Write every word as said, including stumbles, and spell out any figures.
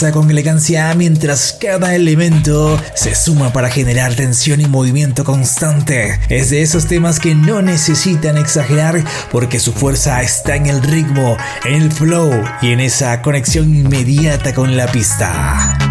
fuerza con elegancia mientras cada elemento se suma para generar tensión y movimiento constante. Es de esos temas que no necesitan exagerar porque su fuerza está en el ritmo, en el flow y en esa conexión inmediata con la pista.